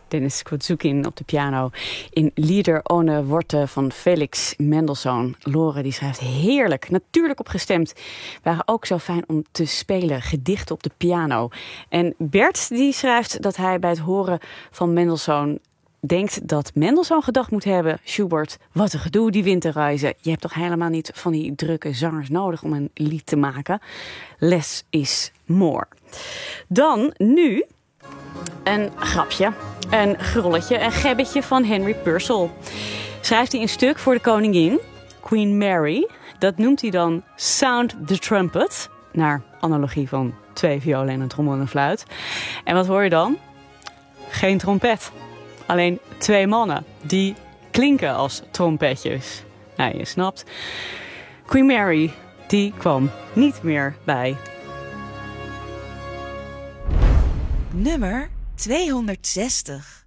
Dennis Kozukin op de piano in Lieder ohne Worte van Felix Mendelssohn. Lore die schrijft heerlijk, natuurlijk opgestemd. Waren ook zo fijn om te spelen, gedichten op de piano. En Bert die schrijft dat hij bij het horen van Mendelssohn denkt dat Mendelssohn gedacht moet hebben: Schubert, wat een gedoe die winterreizen. Je hebt toch helemaal niet van die drukke zangers nodig om een lied te maken. Less is more. Dan nu een grapje, een grulletje, een gebbetje van Henry Purcell. Schrijft hij een stuk voor de koningin, Queen Mary. Dat noemt hij dan Sound the Trumpet, naar analogie van 2 violen en een trommel en een fluit. En wat hoor je dan? Geen trompet. Alleen 2 mannen die klinken als trompetjes. Nou, je snapt. Queen Mary, die kwam niet meer bij. Nummer 260.